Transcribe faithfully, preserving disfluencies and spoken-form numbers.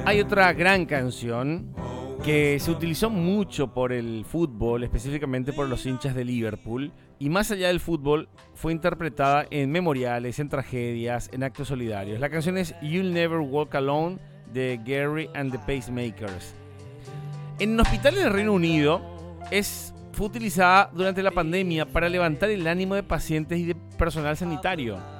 Hay otra gran canción que se utilizó mucho por el fútbol, específicamente por los hinchas de Liverpool, y más allá del fútbol, fue interpretada en memoriales, en tragedias, en actos solidarios. La canción es You'll Never Walk Alone de Gary and the Pacemakers. En hospitales del Reino Unido es, fue utilizada durante la pandemia para levantar el ánimo de pacientes y de personal sanitario.